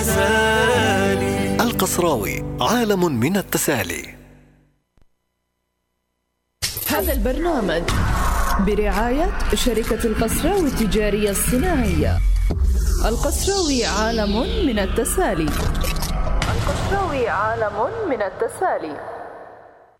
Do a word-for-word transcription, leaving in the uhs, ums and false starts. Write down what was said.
القصراوي، عالم من التسالي. هذا البرنامج برعاية شركة القصراوي التجارية الصناعية. القصراوي، عالم من التسالي. القصراوي، عالم من التسالي.